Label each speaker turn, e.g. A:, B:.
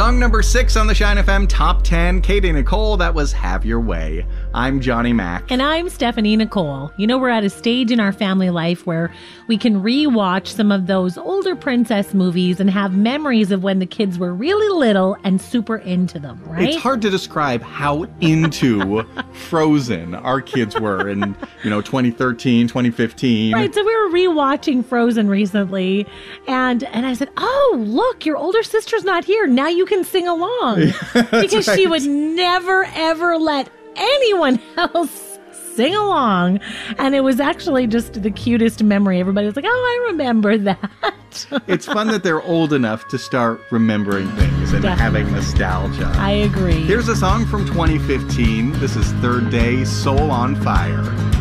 A: Song number 6 on the Shine FM Top 10, Katie Nicole, that was Have Your Way. I'm Johnny Mac.
B: And I'm Stephanie Nicole. You know, we're at a stage in our family life where we can rewatch some of those older princess movies and have memories of when the kids were really little and super into them, right?
A: It's hard to describe how into Frozen our kids were in, 2013, 2015.
B: Right, so we were rewatching Frozen recently, and I said, oh, look, your older sister's not here. Now you can sing along. Because
A: right.
B: She would never, ever let anyone else sing along. And it was actually just the cutest memory. Everybody was like, oh, I remember that.
A: It's fun that they're old enough to start remembering things and
B: Definitely.
A: having nostalgia.
B: I agree.
A: Here's a song from 2015. This is Third Day, Soul on Fire.